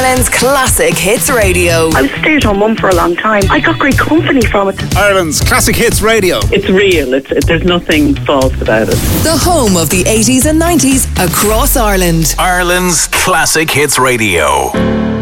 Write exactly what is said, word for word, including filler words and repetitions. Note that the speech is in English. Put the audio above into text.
Ireland's Classic Hits Radio. I was a stay-at-home mum for a long time. I got great company from it. Ireland's Classic Hits Radio. It's real. It's, it, there's nothing false about it. The home of the eighties and nineties across Ireland. Ireland's Classic Hits Radio.